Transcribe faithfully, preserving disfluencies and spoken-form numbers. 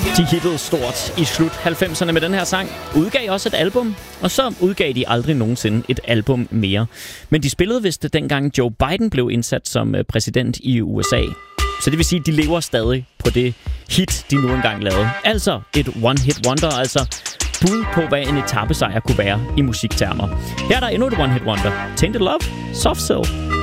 De hittede stort i slut halvfemserne med den her sang, udgav også et album, og så udgav de aldrig nogensinde et album mere. Men de spillede vist dengang Joe Biden blev indsat som præsident i U S A. Så det vil sige, at de lever stadig på det hit, de nu engang lavede. Altså et one-hit wonder, altså bud på, hvad en etapesejr kunne være i musiktermer. Her er der endnu et one-hit wonder. Tainted Love, Soft Cell.